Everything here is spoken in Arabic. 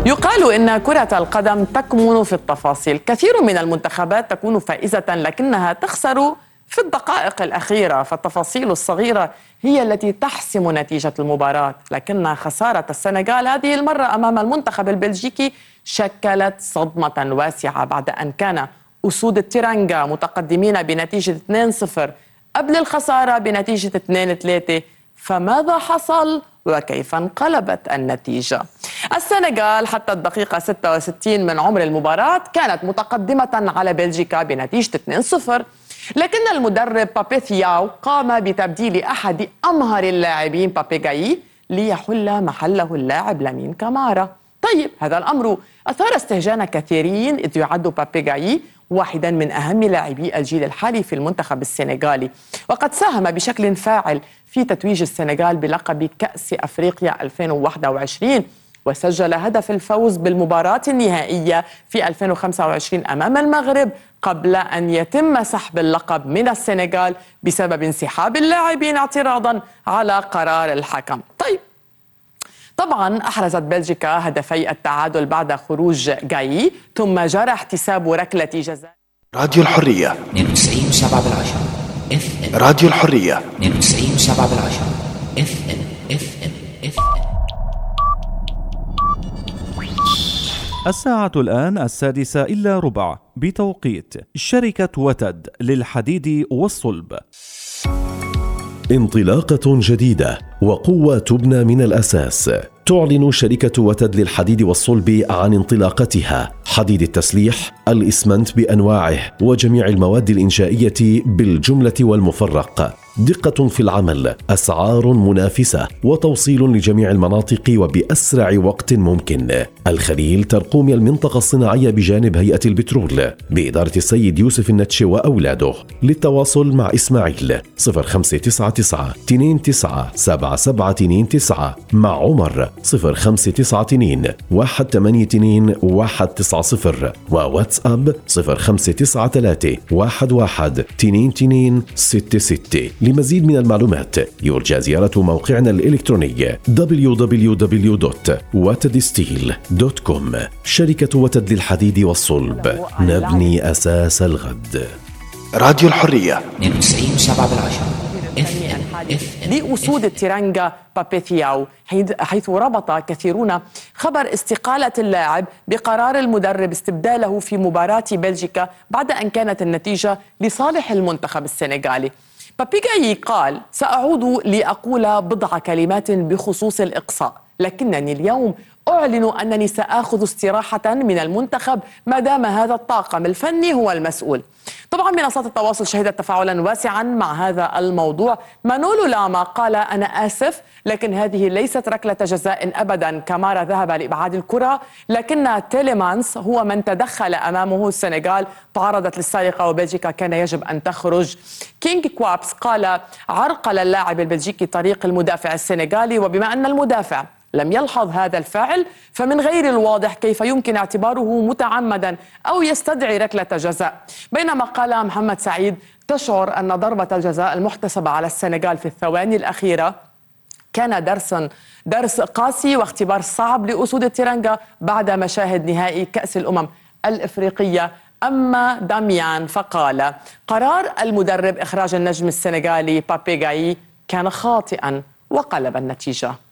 يقال إن كرة القدم تكمن في التفاصيل. كثير من المنتخبات تكون فائزة لكنها تخسر في الدقائق الأخيرة، فالتفاصيل الصغيرة هي التي تحسم نتيجة المباراة. لكن خسارة السنغال هذه المرة أمام المنتخب البلجيكي شكلت صدمة واسعة بعد أن كان أسود التيرانجا متقدمين بنتيجة 2-0 قبل الخسارة بنتيجة 2-3. فماذا حصل وكيف انقلبت النتيجة؟ السنغال حتى الدقيقة 66 من عمر المباراة كانت متقدمة على بلجيكا بنتيجة 2-0، لكن المدرب بابي ثياو قام بتبديل أحد أمهر اللاعبين بابي غاي ليحل محله اللاعب لامين كامارا. طيب، هذا الأمر أثار استهجان كثيرين، إذ يعد بابي غاي واحدا من أهم لاعبي الجيل الحالي في المنتخب السنغالي، وقد ساهم بشكل فاعل في تتويج السنغال بلقب كأس أفريقيا 2021، وسجل هدف الفوز بالمباراة النهائية في 2025 أمام المغرب قبل أن يتم سحب اللقب من السنغال بسبب انسحاب اللاعبين اعتراضا على قرار الحكم. طبعا أحرزت بلجيكا هدفي التعادل بعد خروج غاي، ثم جرى احتساب ركلة جزاء. راديو الحرية 92.7 FM. راديو الحرية 92.7 FM. الساعة الآن 6:06 بتوقيت شركة وتد للحديد والصلب. انطلاقة جديدة وقوة تبنى من الأساس. تعلن شركة وتد للحديد والصلب عن انطلاقتها حديد التسليح، الإسمنت بأنواعه وجميع المواد الإنشائية بالجملة والمفرق. دقة في العمل، أسعار منافسة، وتوصيل لجميع المناطق وبأسرع وقت ممكن. الخليل ترقومي المنطقة الصناعية بجانب هيئة البترول بإدارة السيد يوسف النتشي وأولاده. للتواصل مع إسماعيل 0599 29 7729، مع عمر 0592 182 190، وواتساب 0593 11 22 66. لمزيد من المعلومات يرجى زيارة موقعنا الإلكتروني www.watedsteel.com. شركة وتد للحديد والصلب، نبني أساس الغد. راديو الحرية 92.7 لأسود التيرانجا بابي ثياو، حيث ربط كثيرون خبر استقالة اللاعب بقرار المدرب استبداله في مباراة بلجيكا بعد أن كانت النتيجة لصالح المنتخب السنغالي. بابي غاي قال: سأعود لأقول بضع كلمات بخصوص الإقصاء، لكنني اليوم أعلن أنني سأخذ استراحة من المنتخب ما دام هذا الطاقم الفني هو المسؤول. طبعا منصات التواصل شهدت تفاعلا واسعا مع هذا الموضوع. مانولو لاما قال: أنا آسف، لكن هذه ليست ركلة جزاء أبدا. كامارا ذهب لإبعاد الكرة، لكن تيليمانس هو من تدخل أمامه. السنغال تعرضت للسرقة وبلجيكا كان يجب أن تخرج. كينغ كوابس قال: عرقل اللاعب البلجيكي طريق المدافع السنغالي، وبما أن المدافع لم يلحظ هذا الفعل فمن غير الواضح كيف يمكن اعتباره متعمدا أو يستدعي ركلة جزاء. بينما قال محمد سعيد: تشعر أن ضربة الجزاء المحتسبة على السنغال في الثواني الأخيرة كان درس قاسي واختبار صعب لأسود التيرانجا بعد مشاهد نهائي كأس الأمم الإفريقية. أما داميان فقال: قرار المدرب إخراج النجم السنغالي بابي غاي كان خاطئا وقلب النتيجة.